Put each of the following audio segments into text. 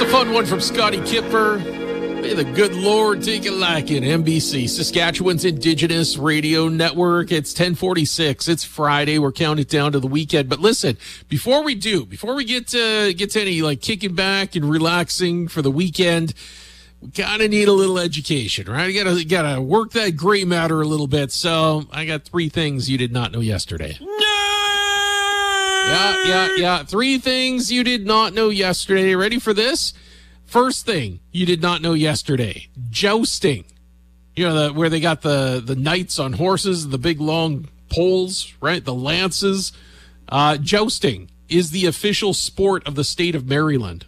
fun one from Scotty Kipper. May the good Lord take a liking. NBC, Saskatchewan's Indigenous Radio Network. It's 10:46. It's Friday. We're counting down to the weekend. But listen, before we get to any like kicking back and relaxing for the weekend, we kind of need a little education, right? You gotta work that gray matter a little bit. So I got 3 things you did not know yesterday. Yeah. 3 things you did not know yesterday. Ready for this? First thing you did not know yesterday, jousting. You know, where they got the knights on horses, the big long poles, right? The lances. Jousting is the official sport of the state of Maryland.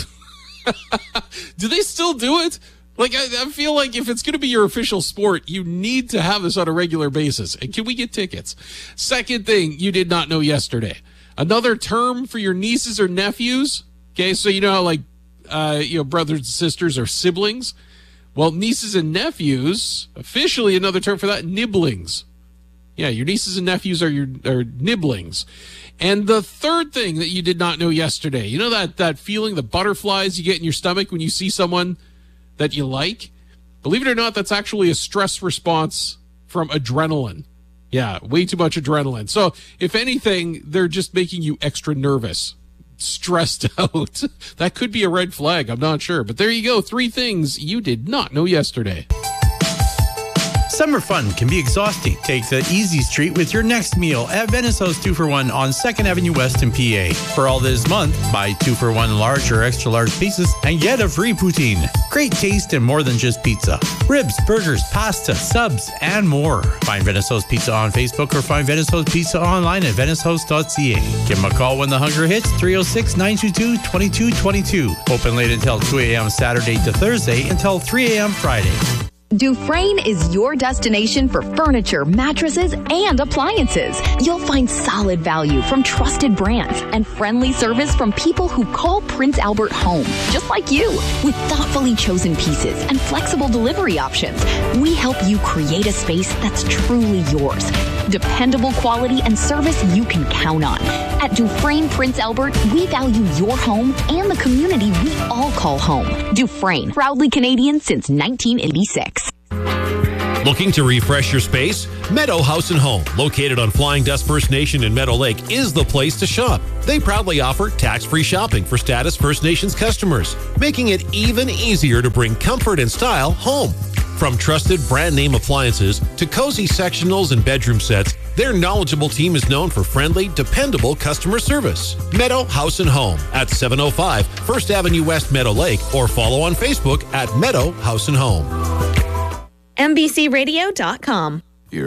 Do they still do it? Like, I feel like if it's going to be your official sport, you need to have this on a regular basis. And can we get tickets? Second thing you did not know yesterday. Another term for your nieces or nephews. Okay, so you know how, like, brothers and sisters are siblings. Well, nieces and nephews, officially another term for that, nibblings. Yeah, your nieces and nephews are nibblings. And the third thing that you did not know yesterday, you know that feeling, the butterflies you get in your stomach when you see someone that you like? Believe it or not, that's actually a stress response from adrenaline. Yeah, way too much adrenaline. So if anything, they're just making you extra nervous, stressed out. That could be a red flag. I'm not sure. But there you go. 3 things you did not know yesterday. Summer fun can be exhausting. Take the easy street with your next meal at Venice House 2-for-1 on 2nd Avenue West in PA. For all this month, buy 2-for-1 large or extra large pieces and get a free poutine. Great taste and more than just pizza. Ribs, burgers, pasta, subs, and more. Find Venice House Pizza on Facebook or find Venice House Pizza online at venicehouse.ca. Give them a call when the hunger hits, 306-922-2222. Open late until 2 a.m. Saturday to Thursday until 3 a.m. Friday. Dufresne is your destination for furniture, mattresses, and appliances. You'll find solid value from trusted brands and friendly service from people who call Prince Albert home, just like you. With thoughtfully chosen pieces and flexible delivery options, we help you create a space that's truly yours. Dependable quality and service you can count on. At Dufresne Prince Albert, we value your home and the community we all call home. Dufresne, proudly Canadian since 1986. Looking to refresh your space? Meadow House and Home, located on Flying Dust First Nation in Meadow Lake, is the place to shop. They proudly offer tax-free shopping for Status First Nations customers, making it even easier to bring comfort and style home. From trusted brand name appliances to cozy sectionals and bedroom sets, their knowledgeable team is known for friendly, dependable customer service. Meadow House and Home at 705 First Avenue West, Meadow Lake, or follow on Facebook at Meadow House and Home. MBCRadio.com.